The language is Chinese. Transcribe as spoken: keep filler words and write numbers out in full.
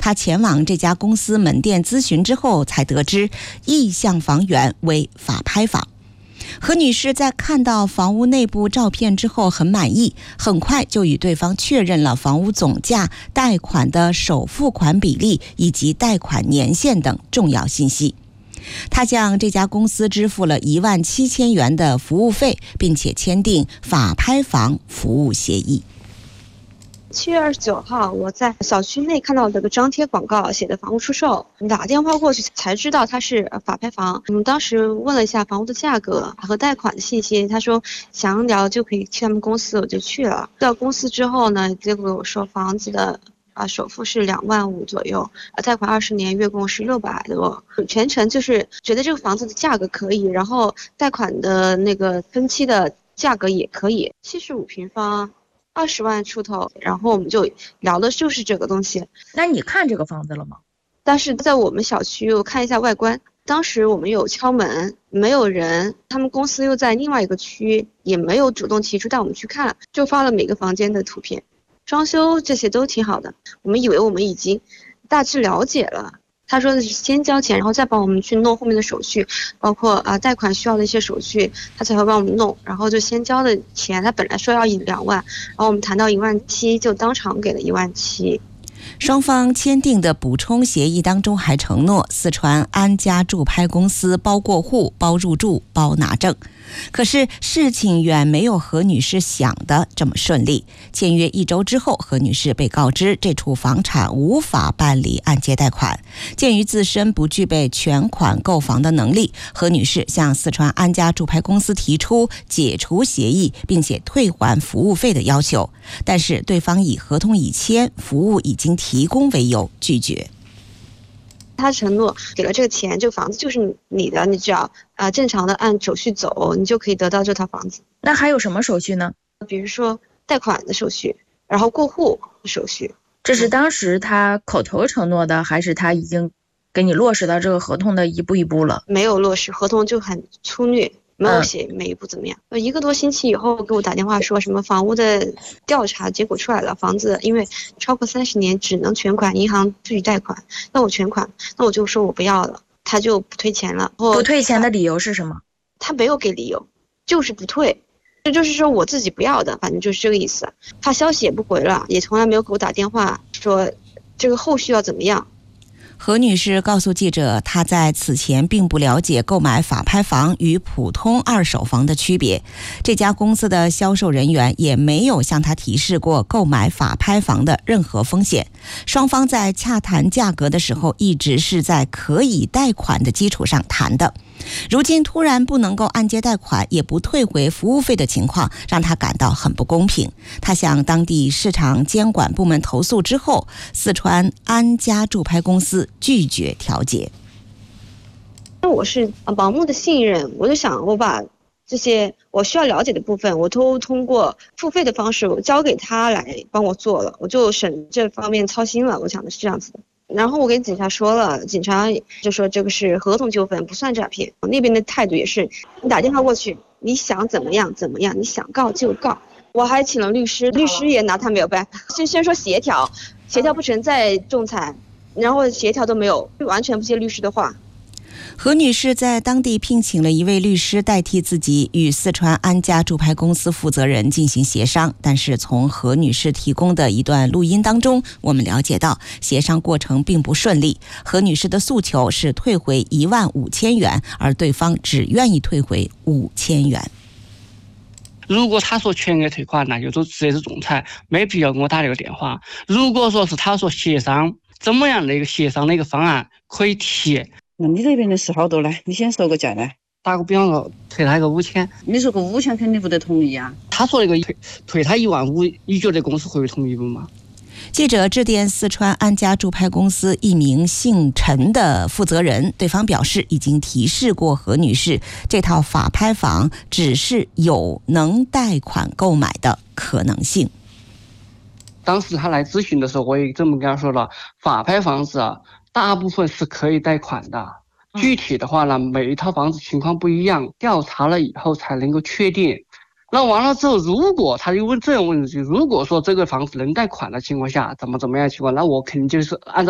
他前往这家公司门店咨询之后，才得知意向房源为法拍房。何女士在看到房屋内部照片之后很满意，很快就与对方确认了房屋总价、贷款的首付款比例以及贷款年限等重要信息。她向这家公司支付了一万七千元的服务费，并且签订法拍房服务协议。 七月二十九号，我在小区内看到这个张贴广告，写的房屋出售，打电话过去才知道它是法拍房。我们当时问了一下房屋的价格和贷款的信息，他说想聊就可以去他们公司，我就去了。到公司之后呢，结果我说房子的啊首付是两万五左右，啊贷款二十年，月供是六百多，全程就是觉得这个房子的价格可以，然后贷款的那个分期的价格也可以，七十五平方。二十万出头，然后我们就聊的就是这个东西。 那你看这个房子了吗？ 但是在我们小区我看一下外观，当时我们有敲门，没有人，他们公司又在另外一个区，也没有主动提出带我们去看，就发了每个房间的图片，装修这些都挺好的。我们以为我们已经大致了解了。他说的是先交钱，然后再帮我们去弄后面的手续，包括啊贷款需要的一些手续，他才会帮我们弄。然后就先交的钱，他本来说要一两万，然后我们谈到一万七，就当场给了一万七。 双方签订的补充协议当中还承诺，四川安家住拍公司包过户、包入住、包拿证。可是事情远没有何女士想的这么顺利。签约一周之后，何女士被告知这处房产无法办理按揭贷款。鉴于自身不具备全款购房的能力，何女士向四川安家住拍公司提出解除协议并且退还服务费的要求，但是对方以合同已签、服务已经提供为由拒绝。 他承诺给了这个钱，这个房子就是你的，你只要啊、呃、正常的按手续走，你就可以得到这套房子。 那还有什么手续呢？ 比如说贷款的手续，然后过户的手续。 这是当时他口头承诺的，还是他已经给你落实到这个合同的一步一步了？ 没有落实，合同就很粗略，没有写每一步怎么样。嗯、一个多星期以后给我打电话说什么房屋的调查结果出来了，房子因为超过三十年只能全款，银行不许贷款，那我全款，那我就说我不要了，他就不退钱了。 不退钱的理由是什么？ 他没有给理由，就是不退。这就是说我自己不要的，反正就是这个意思。他消息也不回了，也从来没有给我打电话说这个后续要怎么样。 何女士告诉记者，她在此前并不了解购买法拍房与普通二手房的区别，这家公司的销售人员也没有向她提示过购买法拍房的任何风险。双方在洽谈价格的时候，一直是在可以贷款的基础上谈的。如今突然不能够按揭贷款，也不退回服务费的情况，让他感到很不公平。他向当地市场监管部门投诉之后，四川安家住拍公司拒绝调解。 我是盲目的信任，我就想我把这些我需要了解的部分，我都通过付费的方式我交给他来帮我做了，我就省这方面操心了。我想的是这样子的。然后我给警察说了，警察就说这个是合同纠纷，不算诈骗。那边的态度也是，你打电话过去，你想怎么样怎么样，你想告就告。我还请了律师，律师也拿他没有办法。先先说协调，协调不成再仲裁，然后协调都没有，完全不接律师的话。 何女士在当地聘请了一位律师代替自己与四川安家住拍公司负责人进行协商，但是从何女士提供的一段录音当中，我们了解到协商过程并不顺利。何女士的诉求是退回一万五千元，而对方只愿意退回五千元。 如果他说全额退款，那就直接是仲裁，没必要跟我打这个电话。如果说是他说协商，怎么样的一个协商的一个方案可以提？ 那你这边的是好多呢？你先说个价来。 打个比方说，退他一个五千。 你说个五千肯定不得同意啊。 他说那个退退他一万五，你觉得公司会不会同意不吗？ 记者致电四川安家住拍公司一名姓陈的负责人，对方表示已经提示过何女士，这套法拍房只是有能贷款购买的可能性。 当时他来咨询的时候，我也这么跟他说了，法拍房子啊，大部分是可以贷款的。具体的话呢，每一套房子情况不一样，调查了以后才能够确定。那完了之后，如果他就问这样问题，如果说这个房子能贷款的情况下，怎么怎么样的情况，那我肯定就是按照